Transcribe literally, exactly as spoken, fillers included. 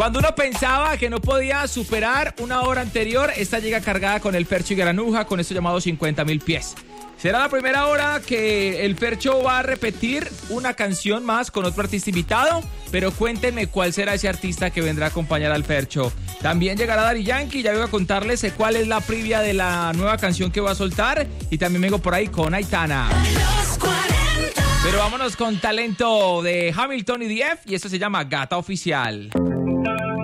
Cuando uno pensaba que no podía superar una hora anterior, esta llega cargada con el Fercho y Granuja, con esto llamado cincuenta mil pies. Será la primera hora que el Fercho va a repetir una canción más con otro artista invitado, pero cuéntenme cuál será ese artista que vendrá a acompañar al Fercho. También llegará Daddy Yankee, ya voy a contarles cuál es la previa de la nueva canción que va a soltar, y también vengo por ahí con Aitana. Pero vámonos con talento de Hamilton y D F, y esto se llama Gata Oficial.